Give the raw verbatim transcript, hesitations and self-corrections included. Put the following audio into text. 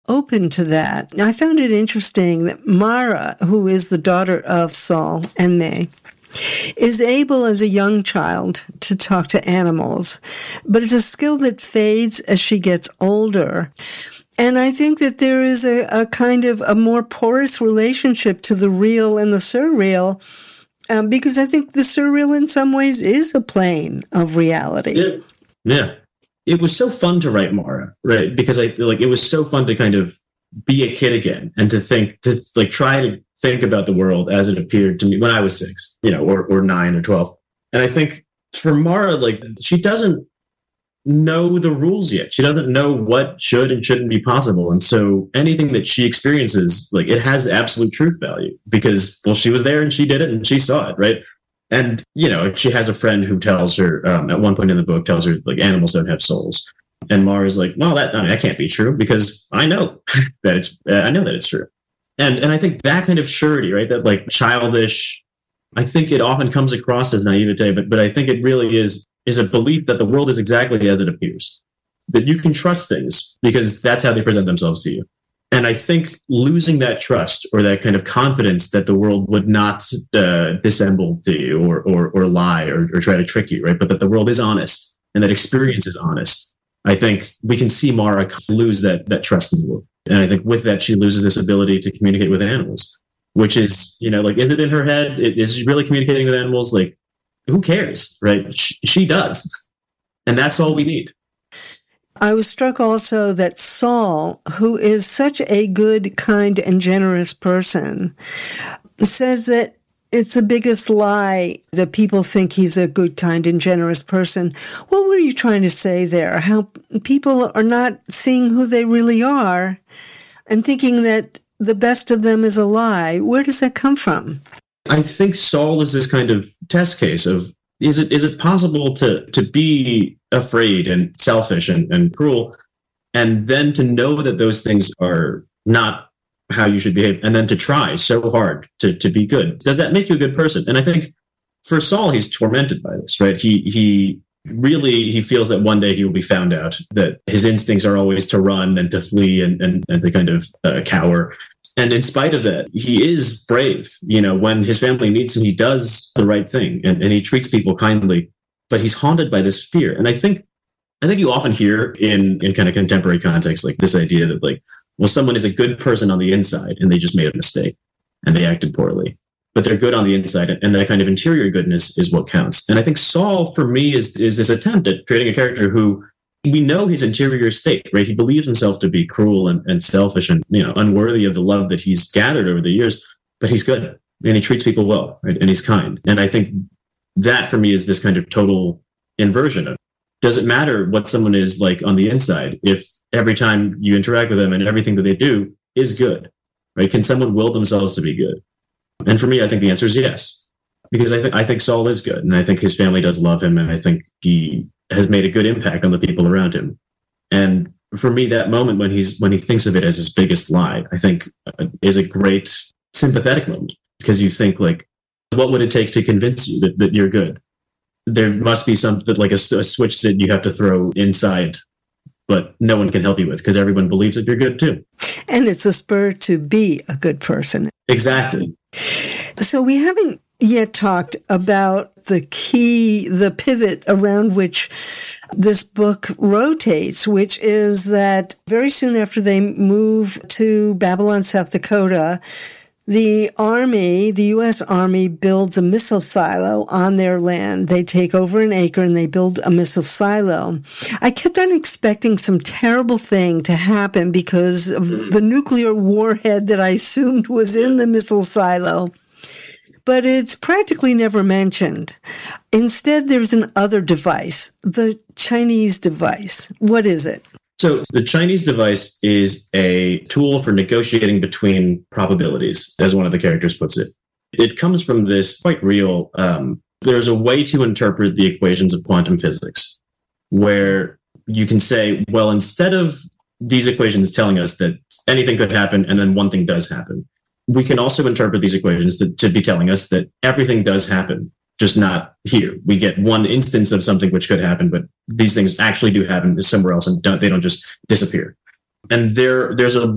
open to that. I found it interesting that Mara, who is the daughter of Saul and May, is able as a young child to talk to animals, but it's a skill that fades as she gets older. And I think that there is a, a kind of a more porous relationship to the real and the surreal, um, because I think the surreal in some ways is a plane of reality. Yeah. yeah. It was so fun to write Mara, right? Because I like it was so fun to kind of be a kid again and to think, to like try to think about the world as it appeared to me when I was six, you know, or, or nine or twelve. And I think for Mara, like, she doesn't know the rules yet. She doesn't know what should and shouldn't be possible. And so anything that she experiences, like, it has absolute truth value because, well, she was there and she did it and she saw it, right? And, you know, she has a friend who tells her, um, at one point in the book, tells her, like, animals don't have souls. And Mara's like, well, that, I mean, that can't be true because I know that it's, uh, I know that it's true. And and I think that kind of surety, right, that like childish, I think it often comes across as naivete, but but I think it really is is a belief that the world is exactly as it appears, that you can trust things because that's how they present themselves to you. And I think losing that trust or that kind of confidence that the world would not uh, dissemble to you or or, or lie or, or try to trick you, right, but that the world is honest and that experience is honest. I think we can see Mara lose that that trust in the world. And I think with that, she loses this ability to communicate with animals, which is, you know, like, is it in her head? Is she really communicating with animals? Like, who cares, right? She, she does. And that's all we need. I was struck also that Saul, who is such a good, kind, and generous person, says that it's the biggest lie that people think he's a good, kind, and generous person. What were you trying to say there? How people are not seeing who they really are and thinking that the best of them is a lie. Where does that come from? I think Saul is this kind of test case of, is it is it possible to to be afraid and selfish and, and cruel, and then to know that those things are not how you should behave, and then to try so hard to, to be good? Does that make you a good person? And I think for Saul, he's tormented by this, right? He he really, he feels that one day he will be found out, that his instincts are always to run and to flee and, and, and to kind of uh, cower. And in spite of that, he is brave. You know, when his family meets him, he does the right thing and, and he treats people kindly, but he's haunted by this fear. And I think, I think you often hear in, in kind of contemporary context, like this idea that like, well, someone is a good person on the inside and they just made a mistake and they acted poorly, but they're good on the inside. And that kind of interior goodness is what counts. And I think Saul, for me, is, is this attempt at creating a character who we know his interior state, right? He believes himself to be cruel and, and selfish and, you know, unworthy of the love that he's gathered over the years, but he's good and he treats people well, right? And he's kind. And I think that for me is this kind of total inversion of, does it matter what someone is like on the inside if every time you interact with them and everything that they do is good, right? Can someone will themselves to be good? And for me, I think the answer is yes, because I think I think Saul is good, and I think his family does love him, and I think he has made a good impact on the people around him. And for me, that moment when he's when he thinks of it as his biggest lie, I think uh, is a great sympathetic moment, because you think like, what would it take to convince you that, that you're good? There must be something like a, a switch that you have to throw inside, but no one can help you with because everyone believes that you're good too. And it's a spur to be a good person. Exactly. So we haven't yet talked about the key, the pivot around which this book rotates, which is that very soon after they move to Babylon, South Dakota, the Army, the U S Army, builds a missile silo on their land. They take over an acre and they build a missile silo. I kept on expecting some terrible thing to happen because of the nuclear warhead that I assumed was in the missile silo. But it's practically never mentioned. Instead, there's an other device, the Chinese device. What is it? So the Chinese device is a tool for negotiating between probabilities, as one of the characters puts it. It comes from this quite real, um, there's a way to interpret the equations of quantum physics where you can say, well, instead of these equations telling us that anything could happen and then one thing does happen, we can also interpret these equations to, to be telling us that everything does happen, just not here. We get one instance of something which could happen, but these things actually do happen somewhere else and don't, they don't just disappear. And there, there's a